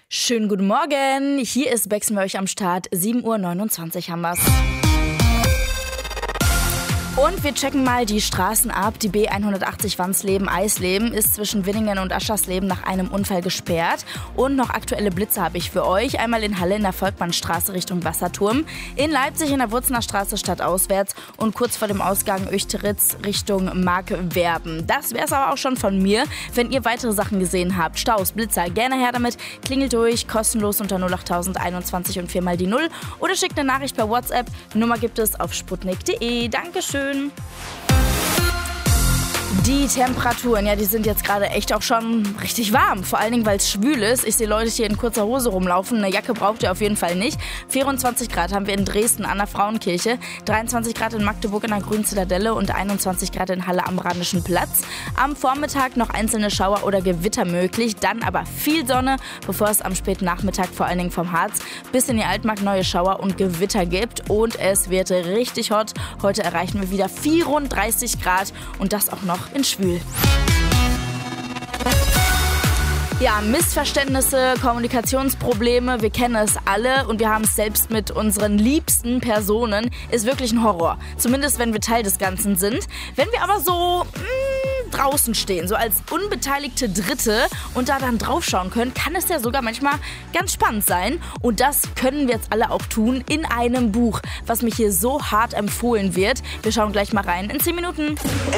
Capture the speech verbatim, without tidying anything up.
Schönen guten Morgen, hier ist Bex für euch am Start, sieben Uhr neunundzwanzig haben wir's. Und wir checken mal die Straßen ab. Die B hundertachtzig Wansleben-Eisleben ist zwischen Winningen und Aschersleben nach einem Unfall gesperrt. Und noch aktuelle Blitze habe ich für euch. Einmal in Halle in der Volkmannstraße Richtung Wasserturm, in Leipzig in der Wurzener Straße stadtauswärts und kurz vor dem Ausgang Öchteritz Richtung Markwerben. Das wäre es aber auch schon von mir. Wenn ihr weitere Sachen gesehen habt, Staus, Blitzer, gerne her damit. Klingelt durch, kostenlos unter null acht einundzwanzig und viermal die Null oder schickt eine Nachricht per WhatsApp. Nummer gibt es auf sputnik punkt de. Dankeschön. Die Temperaturen, ja, die sind jetzt gerade echt auch schon richtig warm. Vor allen Dingen, weil es schwül ist. Ich sehe Leute hier in kurzer Hose rumlaufen. Eine Jacke braucht ihr auf jeden Fall nicht. vierundzwanzig Grad haben wir in Dresden an der Frauenkirche, dreiundzwanzig Grad in Magdeburg in der Grünen Zitadelle und einundzwanzig Grad in Halle am Rheinischen Platz. Am Vormittag noch einzelne Schauer oder Gewitter möglich, dann aber viel Sonne, bevor es am späten Nachmittag vor allen Dingen vom Harz bis in die Altmark neue Schauer und Gewitter gibt. Und es wird richtig hot. Heute erreichen wir wieder vierunddreißig Grad und das auch noch in schwül. Ja, Missverständnisse, Kommunikationsprobleme, wir kennen es alle und wir haben es selbst mit unseren liebsten Personen, ist wirklich ein Horror. Zumindest, wenn wir Teil des Ganzen sind. Wenn wir aber so mh, draußen stehen, so als unbeteiligte Dritte und da dann draufschauen können, kann es ja sogar manchmal ganz spannend sein. Und das können wir jetzt alle auch tun in einem Buch, was mich hier so hart empfohlen wird. Wir schauen gleich mal rein in zehn Minuten.